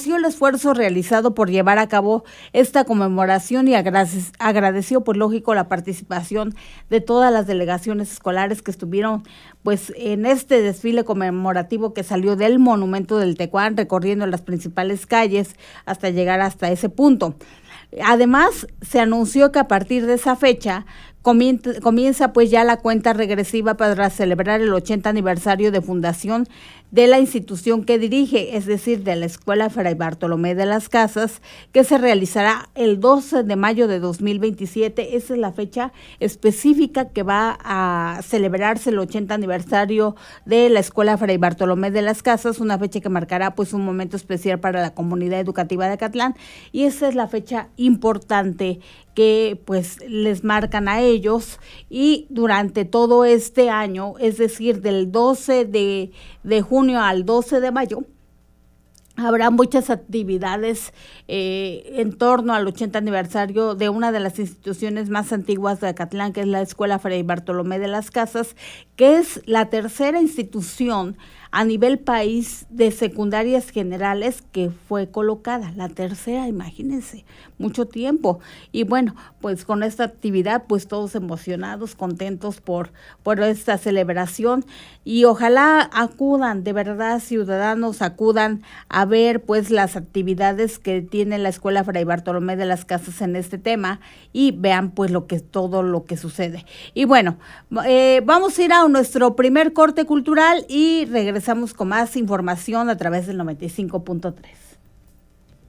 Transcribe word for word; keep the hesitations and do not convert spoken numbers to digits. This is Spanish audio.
agradeció el esfuerzo realizado por llevar a cabo esta conmemoración y agrade- agradeció, pues lógico, la participación de todas las delegaciones escolares que estuvieron pues en este desfile conmemorativo que salió del Monumento del Tecuán, recorriendo las principales calles hasta llegar hasta ese punto. Además, se anunció que a partir de esa fecha comienza, comienza pues ya la cuenta regresiva para celebrar el ochenta aniversario de fundación de la institución que dirige, es decir, de la Escuela Fray Bartolomé de las Casas, que se realizará el doce de mayo de dos mil veintisiete. Esa es la fecha específica que va a celebrarse el ochenta aniversario de la Escuela Fray Bartolomé de las Casas, una fecha que marcará pues un momento especial para la comunidad educativa de Acatlán, y esa es la fecha importante que pues les marcan a ellos. Y durante todo este año, es decir, del doce de junio al doce de mayo, habrá muchas actividades eh, en torno al ochenta aniversario de una de las instituciones más antiguas de Acatlán, que es la Escuela Fray Bartolomé de las Casas, que es la tercera institución a nivel país de secundarias generales que fue colocada, la tercera, imagínense, mucho tiempo. Y bueno, pues con esta actividad, pues todos emocionados, contentos por, por esta celebración, y ojalá acudan, de verdad, ciudadanos, acudan a ver pues las actividades que tiene la Escuela Fray Bartolomé de las Casas en este tema y vean pues lo que todo lo que sucede. Y bueno, eh, vamos a ir a nuestro primer corte cultural y regresamos con más información a través del noventa y cinco punto tres.